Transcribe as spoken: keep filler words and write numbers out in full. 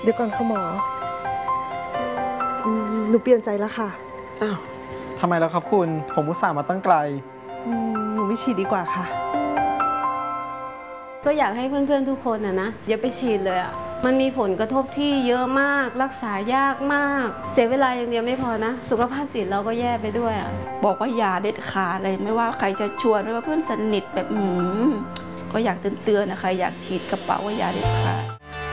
เดี๋ยวก่อนค่ะหมอหนูเปลี่ยนใจแล้วค่ะอ้าวทำไมแล้วครับคุณผมอุตส่าห์มาตั้งไกลหนูไม่ฉีดดีกว่าค่ะก็อยากให้เพื่อนๆทุกคนนะนะอย่าไปฉีดเลยอ่ะมันมีผลกระทบที่เยอะมากรักษายากมากเสียเวลาอย่างเดียวไม่พอนะสุขภาพจิตเราก็แย่ไปด้วยอ่ะบอกว่าอย่าเด็ดขาดเลยไม่ว่าใครจะชวนไม่ว่าเพื่อนสนิทแบบหืมก็อยากเตือนๆนะคะอยากฉีดกระเป๋าว่าอย่าเด็ดขาด